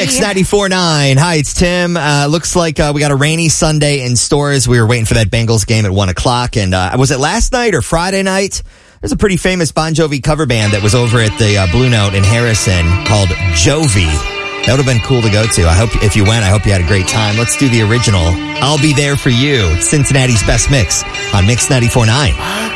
Mix 94.9. Hi, it's Tim. Looks like we got a rainy Sunday in stores. We were waiting for that Bengals game at 1 o'clock. And was it last night or Friday night? There's a pretty famous Bon Jovi cover band that was over at the Blue Note in Harrison called Jovi. That would have been cool to go to. I hope if you went, I hope you had a great time. Let's do the original. I'll Be There For You. Cincinnati's best mix on Mix 94.9.